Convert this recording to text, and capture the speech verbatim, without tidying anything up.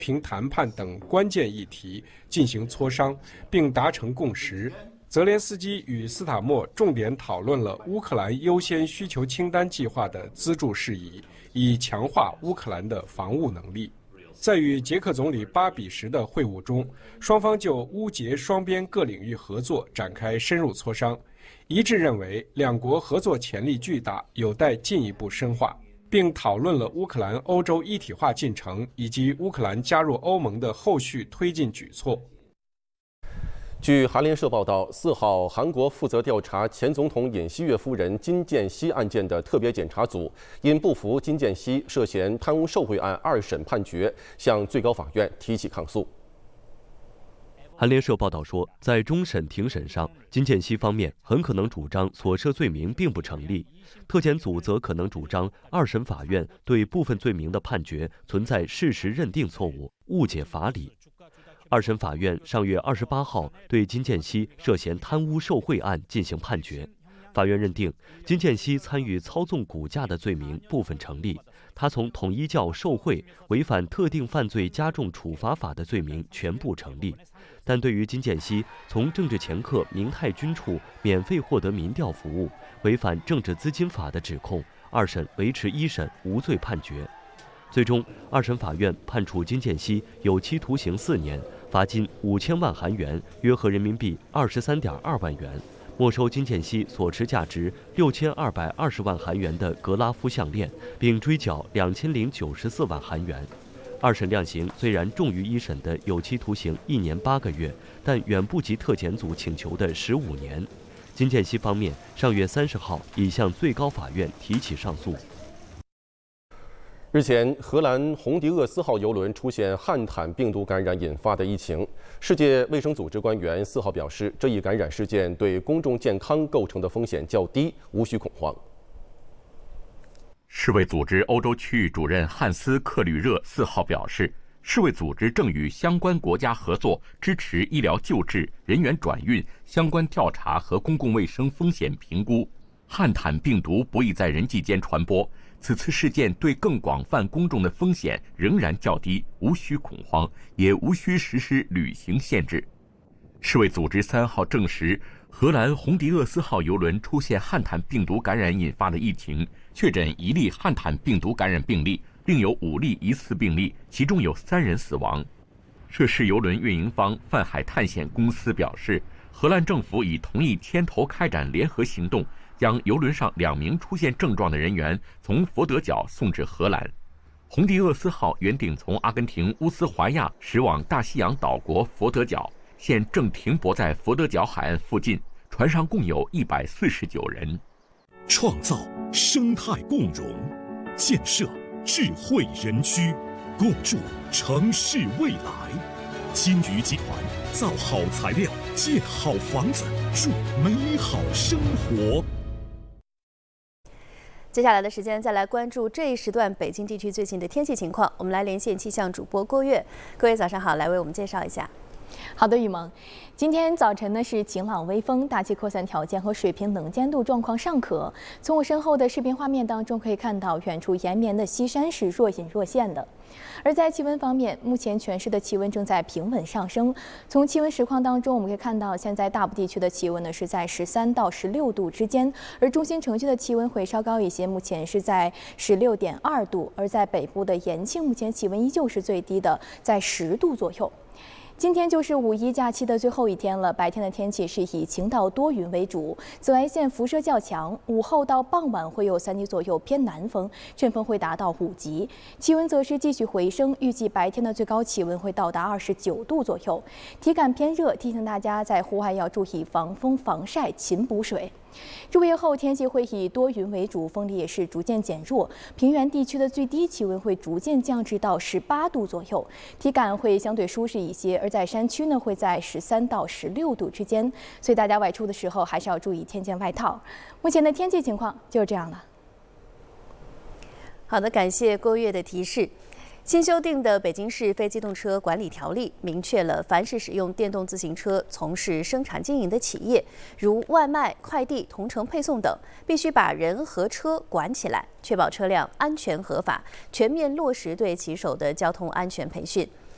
平谈判等关键议题进行磋商，并达成共识。泽连斯基与斯塔默重点讨论了乌克兰优先需求清单计划的资助事宜，以强化乌克兰的防务能力。在与捷克总理巴比什的会晤中，双方就乌捷双边各领域合作展开深入磋商，一致认为两国合作潜力巨大，有待进一步深化，并讨论了乌克兰欧洲一体化进程以及乌克兰加入欧盟的后续推进举措。 据韩联社报道，四号，韩国负责调查前总统尹锡悦夫人金建熙案件的特别检察组，因不服金建熙涉嫌贪污受贿案二审判决，向最高法院提起抗诉。 韩联社报道说，在终审庭审上，金建熙方面很可能主张所涉罪名并不成立，特检组则可能主张二审法院对部分罪名的判决存在事实认定错误，误解法理。二审法院上月二十八号对金建熙涉嫌贪污受贿案进行判决，法院认定金建熙参与操纵股价的罪名部分成立，他从统一教受贿、违反特定犯罪加重处罚法的罪名全部成立。但对于金建熙从政治掮客明泰军处免费获得民调服务、违反政治资金法的指控，二审维持一审无罪判决。最终，二审法院判处金建熙有期徒刑四年，罚金五千万韩元，约合人民币二十三点二万元，没收金建熙所持价值六千二百二十万韩元的格拉夫项链，并追缴两千零九十四万韩元。二审量刑虽然重于一审的有期徒刑一年八个月，但远不及特检组请求的十五年。金建熙方面上月三十号已向最高法院提起上诉。 日前，荷兰红迪厄斯号邮轮出现汉坦病毒感染引发的疫情。世界卫生组织官员四号表示，这一感染事件对公众健康构成的风险较低，无需恐慌。 世卫组织欧洲区域主任汉斯·克吕热四号表示，世卫组织正与相关国家合作，支持医疗救治、人员转运、相关调查和公共卫生风险评估。汉坦病毒不易在人际间传播。此次事件对更广泛公众的风险仍然较低，无需恐慌，也无需实施旅行限制。世卫组织三号证实，荷兰红迪厄斯号邮轮出现汉坦病毒感染引发的疫情，确诊一例汉坦病毒感染病例，另有五例疑似病例，其中有三人死亡。涉事邮轮运营方泛海探险公司表示，荷兰政府已同意牵头开展联合行动，将邮轮上两名出现症状的人员从佛得角送至荷兰。红迪厄斯号原定从阿根廷乌斯怀亚驶往大西洋岛国佛得角，现正停泊在佛得角海岸附近，船上共有一百四十九人。 创造生态共融，建设智慧园区，共筑城市未来。金鱼集团造好材料，建好房子，筑美好生活。 接下来的时间，再来关注这一时段北京地区最新的天气情况。我们来连线气象主播郭月，各位早上好，来为我们介绍一下。 好的，雨萌，今天早晨呢是晴朗微风，大气扩散条件和水平能见度状况尚可。从我身后的视频画面当中可以看到，远处延绵的西山是若隐若现的。而在气温方面，目前全市的气温正在平稳上升。从气温实况当中，我们可以看到，现在大部地区的气温呢是在十三到十六度之间，而中心城区的气温会稍高一些，目前是在十六点二度。而在北部的延庆，目前气温依旧是最低的，在十度左右。今天就是五一假期的最后一天了，白天的天气是以晴到多云为主，紫外线辐射较强，午后到傍晚会有三级左右偏南风，阵风会达到五级，气温则是继续回升，预计白天的最高气温会到达二十九度左右，体感偏热，提醒大家在户外要注意防风防晒，勤补水。入夜后天气会以多云为主，风力也是逐渐减弱，平原地区的最低气温会逐渐降至到十八度左右，体感会相对舒适一些，而在山区呢会在十三到十六度之间，所以大家外出的时候还是要注意添件外套。目前的天气情况就是这样了。 好的，感谢郭月的提示。新修订的《北京市非机动车管理条例》明确了，凡是使用电动自行车从事生产经营的企业，如外卖、快递、同城配送等，必须把人和车管起来，确保车辆安全合法，全面落实对骑手的交通安全培训。